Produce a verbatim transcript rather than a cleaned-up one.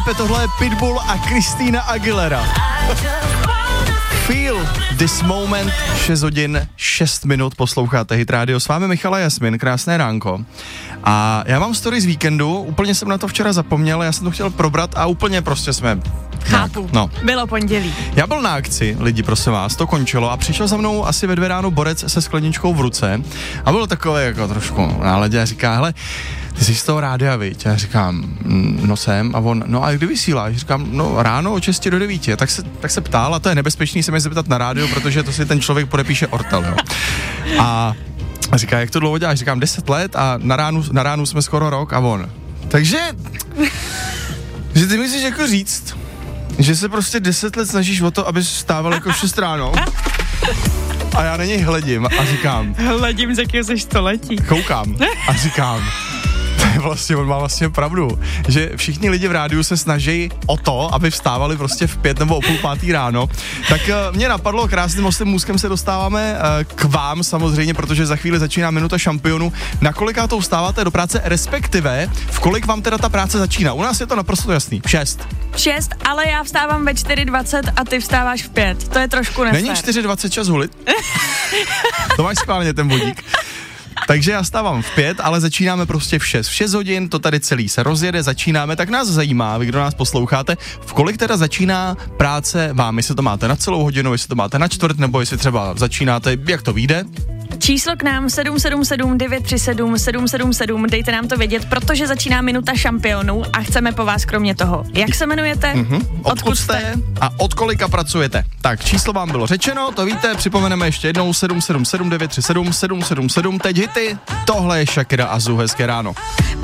Filipe, tohle je Pitbull a Christina Aguilera. Feel this moment, šest hodin, šest minut, posloucháte Hit Radio. S vámi Michal a Jasmin, krásné ránko. A já mám story z víkendu, úplně jsem na to včera zapomněl, já jsem to chtěl probrat a úplně prostě jsme... Chápu, no. Bylo pondělí. Já byl na akci, lidi, prosím vás, to končilo a přišel za mnou asi ve dvě ráno borec se skleničkou v ruce a byl takový jako trošku náladě a říká, hele, ty jsi z toho rádia, viď? Já říkám, no jsem, a on, no a kdy vysíláš? Říkám, no ráno od šesti do devíti, tak se, tak se ptal a to je nebezpečný se mě zeptat na rádio, protože to si ten člověk podepíše ortel, jo. A říká, jak to dlouho děláš? Říkám, deset let a na ránu, na ránu jsme skoro rok a on. Takže, že ty myslíš jako říct, že se prostě deset let snažíš o to, aby stával jako v šest ráno a já na něj hledím a říkám. Hledím, z jakého jsi století. Koukám a říkám. To je vlastně, on má vlastně pravdu, že všichni lidi v rádiu se snaží o to, aby vstávali prostě v pět nebo o půl pátý ráno. Tak uh, mě napadlo, krásným mostem můzkem se dostáváme uh, k vám samozřejmě, protože za chvíli začíná minuta šampionu. Na kolikátou vstáváte do práce, respektive v kolik vám teda ta práce začíná? U nás je to naprosto jasný, v šest. šest, ale já vstávám ve čtyři dvacet a ty vstáváš v pět. To je trošku nefér. Není čtyři dvacet čas hulit? To máš schválně ten vodík. Takže já stávám v pět, ale začínáme prostě v šest. V šest hodin to tady celý se rozjede, začínáme, tak nás zajímá, vy, kdo nás posloucháte, v kolik teda začíná práce vám, jestli to máte na celou hodinu, jestli to máte na čtvrt, nebo jestli třeba začínáte, jak to vyjde. Číslo k nám sedm sedm sedm devět tři sedm sedm sedm sedm, dejte nám to vědět, protože začíná minuta šampionů a chceme po vás kromě toho. Jak se jmenujete? Mm-hmm. Odkud, Odkud jste? jste? A od kolika pracujete? Tak, číslo vám bylo řečeno, to víte, připomeneme ještě jednou sedm sedm sedm devět tři sedm sedm sedm sedm sedm, teď hity, tohle je Shakira a Zu, hezké ráno.